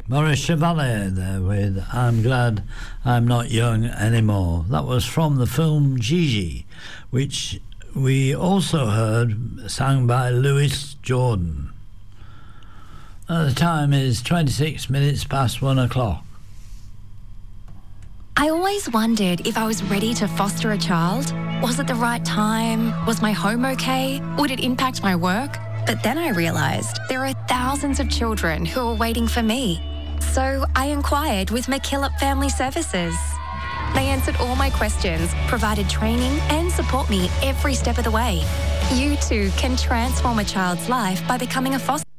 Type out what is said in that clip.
Maurice Chevalier there with I'm Glad I'm Not Young Anymore. That was from the film Gigi, which we also heard sung by Louis Jordan. The time is 26 minutes past 1 o'clock. I always wondered if I was ready to foster a child. Was it the right time? Was my home okay? Would it impact my work? But then I realised there are thousands of children who are waiting for me. So I inquired with McKillop Family Services. They answered all my questions, provided training and support me every step of the way. You too can transform a child's life by becoming a foster.